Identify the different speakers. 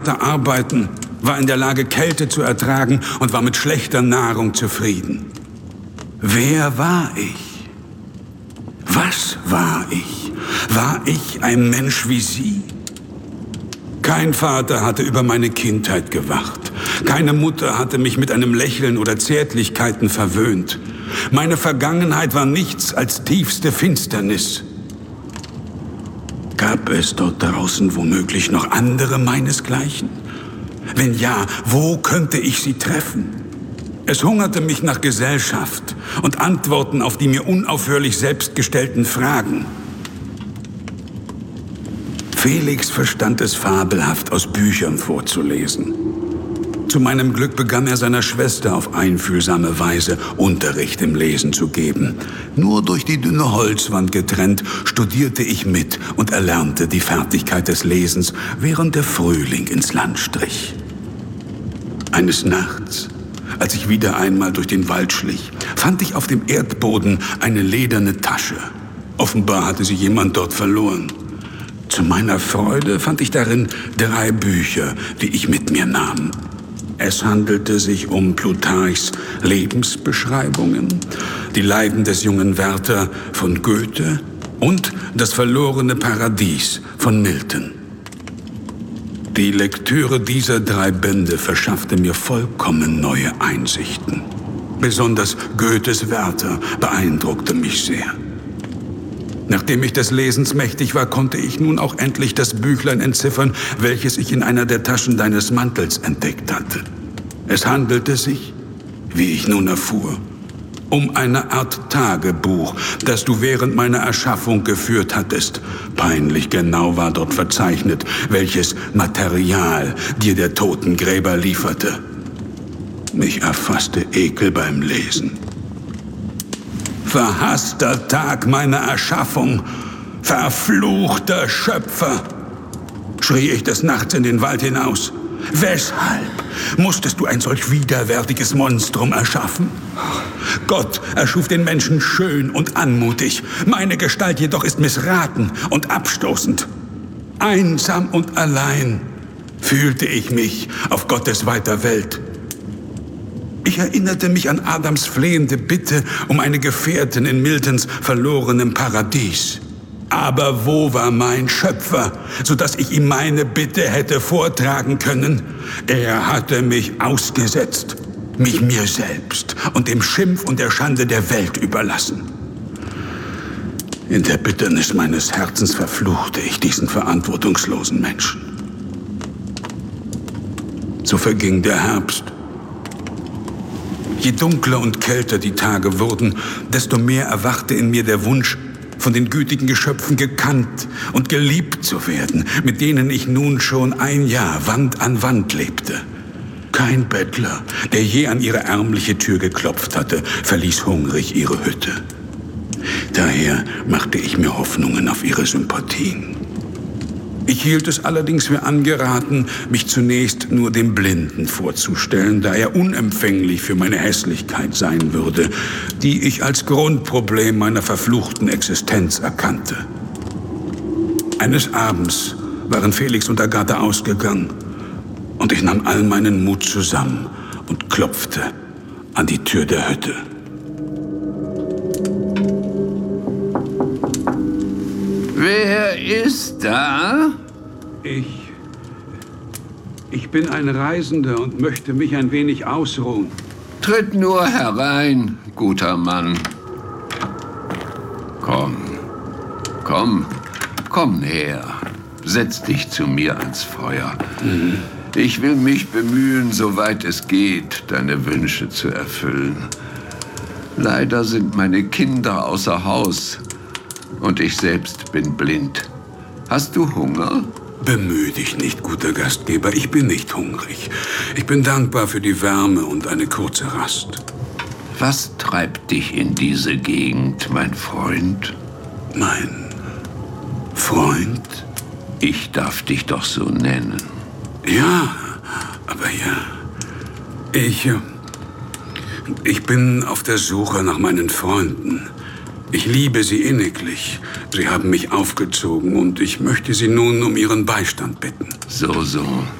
Speaker 1: Vater arbeiten, war in der Lage, Kälte zu ertragen und war mit schlechter Nahrung zufrieden. Wer war ich? Was war ich? War ich ein Mensch wie Sie? Kein Vater hatte über meine Kindheit gewacht. Keine Mutter hatte mich mit einem Lächeln oder Zärtlichkeiten verwöhnt. Meine Vergangenheit war nichts als tiefste Finsternis. Gab es dort draußen womöglich noch andere meinesgleichen? Wenn ja, wo könnte ich sie treffen? Es hungerte mich nach Gesellschaft und Antworten auf die mir unaufhörlich selbst gestellten Fragen. Felix verstand es fabelhaft, aus Büchern vorzulesen. Zu meinem Glück begann er seiner Schwester auf einfühlsame Weise Unterricht im Lesen zu geben. Nur durch die dünne Holzwand getrennt, studierte ich mit und erlernte die Fertigkeit des Lesens, während der Frühling ins Land strich. Eines Nachts, als ich wieder einmal durch den Wald schlich, fand ich auf dem Erdboden eine lederne Tasche. Offenbar hatte sie jemand dort verloren. Zu meiner Freude fand ich darin 3 Bücher, die ich mit mir nahm. Es handelte sich um Plutarchs Lebensbeschreibungen, die Leiden des jungen Werther von Goethe und das verlorene Paradies von Milton. Die Lektüre dieser 3 Bände verschaffte mir vollkommen neue Einsichten. Besonders Goethes Werther beeindruckte mich sehr. Nachdem ich des Lesens mächtig war, konnte ich nun auch endlich das Büchlein entziffern, welches ich in einer der Taschen deines Mantels entdeckt hatte. Es handelte sich, wie ich nun erfuhr, um eine Art Tagebuch, das du während meiner Erschaffung geführt hattest. Peinlich genau war dort verzeichnet, welches Material dir der Totengräber lieferte. Mich erfasste Ekel beim Lesen. Verhasster Tag meiner Erschaffung, verfluchter Schöpfer, schrie ich des Nachts in den Wald hinaus. Weshalb musstest du ein solch widerwärtiges Monstrum erschaffen? Gott erschuf den Menschen schön und anmutig, meine Gestalt jedoch ist missraten und abstoßend. Einsam und allein fühlte ich mich auf Gottes weiter Welt. Ich erinnerte mich an Adams flehende Bitte um eine Gefährtin in Miltons verlorenem Paradies. Aber wo war mein Schöpfer, sodass ich ihm meine Bitte hätte vortragen können? Er hatte mich ausgesetzt, mich mir selbst und dem Schimpf und der Schande der Welt überlassen. In der Bitternis meines Herzens verfluchte ich diesen verantwortungslosen Menschen. So verging der Herbst. Je dunkler und kälter die Tage wurden, desto mehr erwachte in mir der Wunsch, von den gütigen Geschöpfen gekannt und geliebt zu werden, mit denen ich nun schon ein Jahr Wand an Wand lebte. Kein Bettler, der je an ihre ärmliche Tür geklopft hatte, verließ hungrig ihre Hütte. Daher machte ich mir Hoffnungen auf ihre Sympathien. Ich hielt es allerdings für angeraten, mich zunächst nur dem Blinden vorzustellen, da er unempfänglich für meine Hässlichkeit sein würde, die ich als Grundproblem meiner verfluchten Existenz erkannte. Eines Abends waren Felix und Agathe ausgegangen und ich nahm all meinen Mut zusammen und klopfte an die Tür der Hütte.
Speaker 2: Wer ist da?
Speaker 1: Ich bin ein Reisender und möchte mich ein wenig ausruhen.
Speaker 2: Tritt nur herein, guter Mann. Komm her. Setz dich zu mir ans Feuer. Ich will mich bemühen, soweit es geht, deine Wünsche zu erfüllen. Leider sind meine Kinder außer Haus und ich selbst bin blind. Hast du Hunger?
Speaker 1: Bemühe dich nicht, guter Gastgeber. Ich bin nicht hungrig. Ich bin dankbar für die Wärme und eine kurze Rast.
Speaker 2: Was treibt dich in diese Gegend, mein Freund?
Speaker 1: Mein Freund?
Speaker 2: Ich darf dich doch so nennen.
Speaker 1: Ja, aber ja. Ich bin auf der Suche nach meinen Freunden. Ich liebe sie inniglich. Sie haben mich aufgezogen und ich möchte sie nun um ihren Beistand bitten.
Speaker 2: So.